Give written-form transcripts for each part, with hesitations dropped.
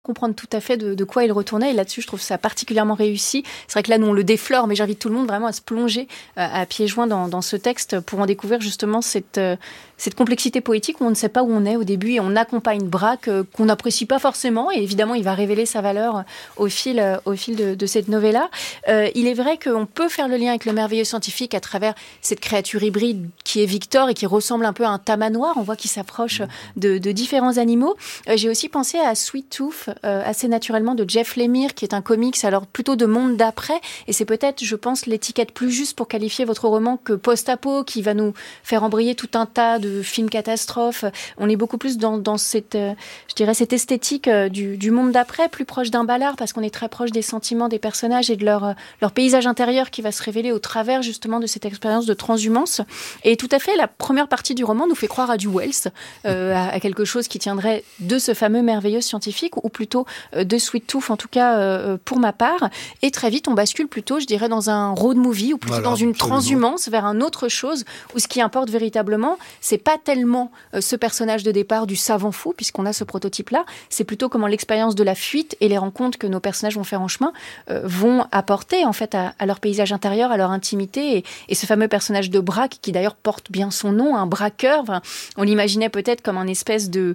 comprendre tout à fait de quoi il retournait, et là-dessus je trouve ça particulièrement réussi. C'est vrai que là nous on le déflore, mais j'invite tout le monde vraiment à se plonger à pieds joints dans ce texte pour en découvrir justement cette complexité poétique où on ne sait pas où on est au début et on accompagne Braque qu'on n'apprécie pas forcément, et évidemment il va révéler sa valeur au fil de cette novella. Il est vrai qu'on peut faire le lien avec le merveilleux scientifique à travers cette créature hybride qui est Victor et qui ressemble un peu à un tamanoir. On voit qu'il s'approche de différents animaux. J'ai aussi pensé à Sweet Tooth, assez naturellement, de Jeff Lemire, qui est un comics alors plutôt de monde d'après, et c'est peut-être, je pense, l'étiquette plus juste pour qualifier votre roman que post-apo, qui va nous faire embrayer tout un tas de films catastrophes. On est beaucoup plus dans cette, je dirais, cette esthétique du monde d'après, plus proche d'un ballard, parce qu'on est très proche des sentiments des personnages et de leur paysage intérieur qui va se révéler au travers justement de cette expérience de transhumance. Et tout à fait, la première partie du roman nous fait croire à du Wells, à quelque chose qui tiendrait de ce fameux merveilleux scientifique, ou plutôt de Sweet Tooth, en tout cas pour ma part. Et très vite, on bascule plutôt, je dirais, dans un road movie, ou plutôt dans une transhumance vers un autre chose, où ce qui importe véritablement, c'est pas tellement ce personnage de départ du savant fou, puisqu'on a ce prototype-là, c'est plutôt comment l'expérience de la fuite et les rencontres que nos personnages vont faire en chemin vont apporter en fait à leur paysage intérieur, à leur intimité, et ce fameux personnage de Braque, qui d'ailleurs porte bien son nom, un braqueur. Enfin, on l'imaginait peut-être comme un espèce de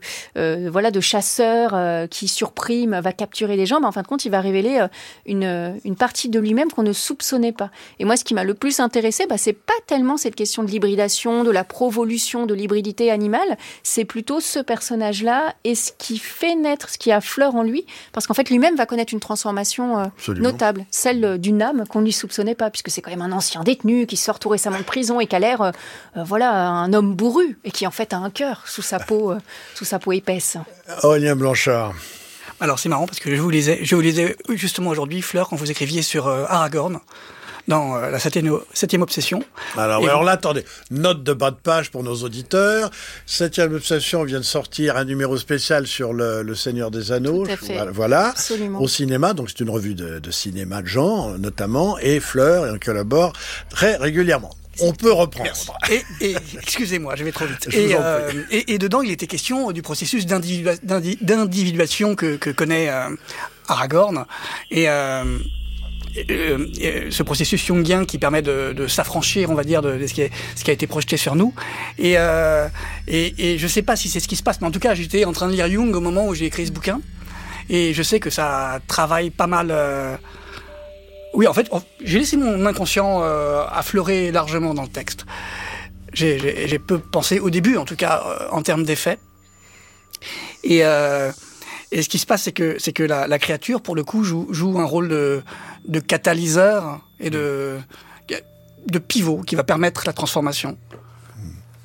chasseur qui surprime, va capturer les gens, mais en fin de compte, il va révéler une partie de lui-même qu'on ne soupçonnait pas. Et moi, ce qui m'a le plus intéressé, c'est pas tellement cette question de l'hybridation, de la provolution de l'hybridité animale, c'est plutôt ce personnage-là et ce qui fait naître, ce qui affleure en lui, parce qu'en fait, lui-même va connaître une transformation notable, celle d'une âme qu'on ne lui soupçonnait pas, puisque c'est quand même un ancien détenu qui sort tout récemment de prison et qui a l'air, un homme bourru, et qui en fait a un cœur sous sa peau épaisse. Aurélien Blanchard. Alors c'est marrant parce que je vous lisais justement aujourd'hui, Fleur, quand vous écriviez sur Aragorn, dans la 7e obsession. Alors là, attendez, note de bas de page pour nos auditeurs. 7e obsession vient de sortir un numéro spécial sur le Seigneur des Anneaux. Tout à fait. Voilà. Absolument. Au cinéma, donc c'est une revue de cinéma de genre, notamment, et Fleur, et on collabore très régulièrement. On peut reprendre. Et excusez-moi, je vais trop vite. Je vous en prie. Et dedans, il était question du processus d'individuation que connaît Aragorn. Et ce processus jungien qui permet de s'affranchir, on va dire, de ce qui a été projeté sur nous. Et je sais pas si c'est ce qui se passe, mais en tout cas, j'étais en train de lire Jung au moment où j'ai écrit ce bouquin. Et je sais que ça travaille pas mal. Oui, en fait, j'ai laissé mon inconscient affleurer largement dans le texte. J'ai peu pensé au début, en tout cas, en termes d'effets. Et ce qui se passe, c'est que la créature, pour le coup, joue un rôle de catalyseur et de pivot qui va permettre la transformation.